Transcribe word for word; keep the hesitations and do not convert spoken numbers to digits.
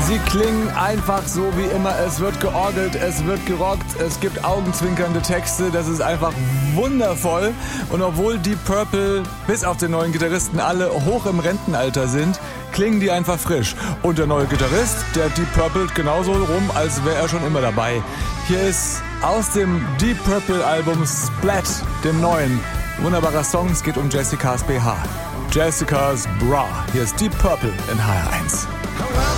Sie klingen einfach so wie immer. Es wird georgelt, es wird gerockt, es gibt augenzwinkernde Texte. Das ist einfach wundervoll. Und obwohl Deep Purple bis auf den neuen Gitarristen alle hoch im Rentenalter sind, klingen die einfach frisch. Und der neue Gitarrist, der Deep Purple genauso rum, als wäre er schon immer dabei. Hier ist aus dem Deep Purple Album Splat, dem neuen, wunderbarer Song. Es geht um Jessicas B H. Jessicas Bra. Hier ist Deep Purple in H R eins.